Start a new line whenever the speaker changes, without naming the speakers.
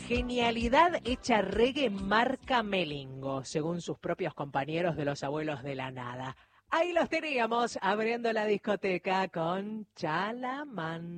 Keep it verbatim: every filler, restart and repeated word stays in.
Genialidad hecha reggae marca Melingo, según sus propios compañeros de Los Abuelos de la Nada. Ahí los teníamos abriendo la discoteca con Chalamán.